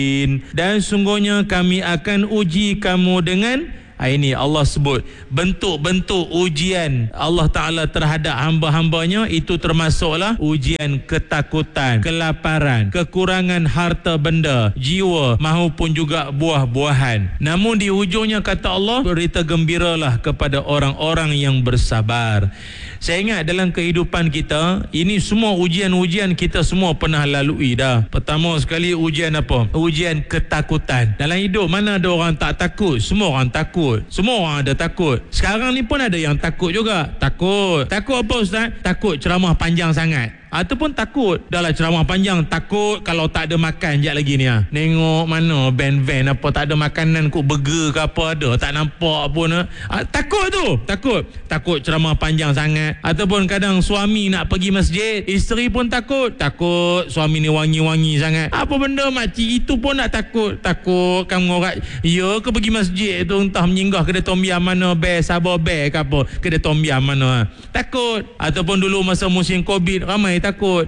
Dan sungguhnya kami akan uji kamu dengan ini Allah sebut bentuk-bentuk ujian Allah Ta'ala terhadap hamba-hambanya. Itu termasuklah ujian ketakutan, kelaparan, kekurangan harta benda, jiwa maupun juga buah-buahan. Namun di hujungnya kata Allah, berita gembiralah kepada orang-orang yang bersabar. Saya ingat dalam kehidupan kita, ini semua ujian-ujian kita semua pernah lalui dah. Pertama sekali ujian apa? Ujian ketakutan. Dalam hidup mana ada orang tak takut? Semua orang takut. Semua orang ada takut. Sekarang ni pun ada yang takut juga. Takut. Takut apa Ustaz? Takut ceramah panjang sangat. Ataupun takut dalam ceramah panjang, takut kalau tak ada makan sekejap lagi ni Nengok mana van apa tak ada makanan, kok burger ke apa ada, tak nampak pun takut tu. Takut ceramah panjang sangat. Ataupun kadang suami nak pergi masjid, isteri pun takut suami ni wangi-wangi sangat. Apa benda makcik itu pun nak takut kamu orang ya ke pergi masjid tu entah menyinggah kedai tombiam mana, sabar ke apa kedai tombiam mana, takut. Ataupun dulu masa musim Covid, ramai takut.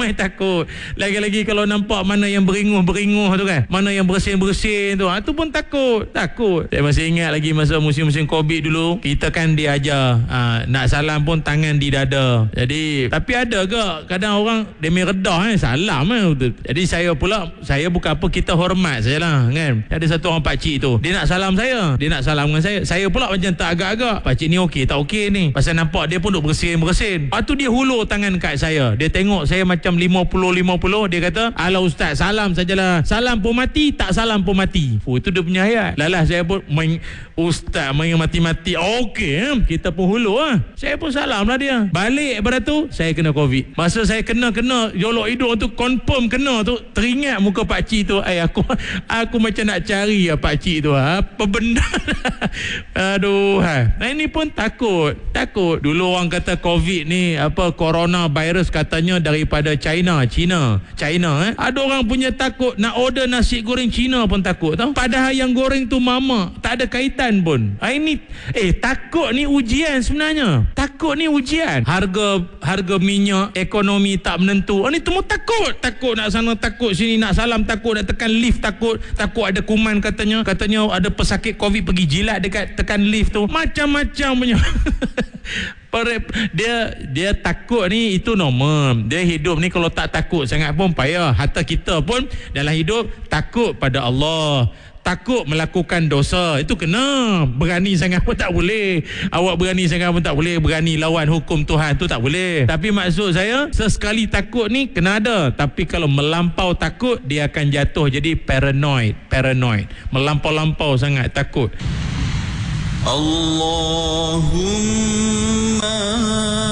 Lagi-lagi kalau nampak mana yang beringuh tu kan, mana yang bersin-bersin tu, tu pun takut. Saya masih ingat lagi masa musim-musim Covid dulu, kita kan diajar nak salam pun tangan di dada. Jadi tapi ada ke kadang orang dia redah salam Jadi saya bukan apa, kita hormat sajalah kan. Ada satu orang pakcik tu, dia nak salam dengan saya pula macam tak agak-agak, pakcik ni okey tak okey ni, pasal nampak dia pun duk bersin-bersin. Lepas tu dia hulur tangan kat saya. Dia tengok saya macam 50-50. Dia kata, alah Ustaz, salam sajalah. Salam pun mati, tak salam pun mati. Itu dia punya ayat. Lalah saya pun main Ustaz main mati-mati. Okey, kita pun hulur Saya pun salam lah dia. Balik pada tu, saya kena Covid. Masa saya kena jolok hidung tu, confirm kena tu, teringat muka pakcik tu. Aku macam nak cari pakcik tu. Apa benda? Aduh. Ini pun takut. Dulu orang kata Covid ni, corona virus katanya daripada China. Ada orang punya takut nak order nasi goreng Cina pun takut tau. Padahal yang goreng tu mama, tak ada kaitan pun. Ini takut ni ujian sebenarnya. Harga minyak, ekonomi tak menentu. Ini semua takut nak sana, takut sini, nak salam takut, nak tekan lift takut ada kuman katanya ada pesakit Covid pergi jilat dekat tekan lift tu. Macam-macam punya. Dia takut ni, itu normal. Dia hidup ni kalau tak takut sangat pun payah. Hatta kita pun dalam hidup takut pada Allah, takut melakukan dosa, itu kena. Berani sangat pun tak boleh. Awak berani sangat pun tak boleh. Berani lawan hukum Tuhan tu tak boleh. Tapi maksud saya, sesekali takut ni kena ada. Tapi kalau melampau takut, dia akan jatuh jadi paranoid. Melampau-lampau sangat takut. Allahumma